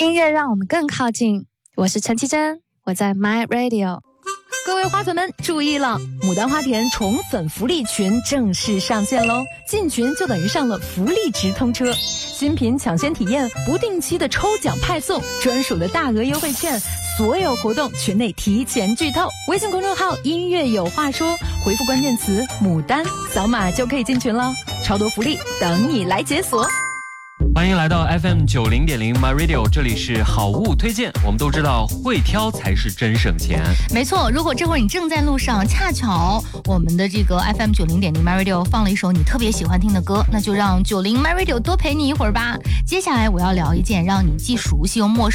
音乐让我们更靠近。我是陈绮贞，我在 My Radio。 各位花粉们注意了，牡丹花田宠粉福利群正式上线喽！进群就等于上了福利直通车，新品抢先体验，不定期的抽奖派送，专属的大额优惠券，所有活动群内提前剧透。微信公众号音乐有话说，回复关键词牡丹，扫码就可以进群了，超多福利等你来解锁。 欢迎来到 FM90.0 My Radio， 这里是好物推荐。我们都知道会挑才是真省钱。 没错，如果这会儿你正在路上，恰巧我们的这个 FM90.0 My Radio 放了一首你特别喜欢听的歌，那就让90 My Radio 多陪你一会儿吧。接下来我要聊一件让你既熟悉又陌生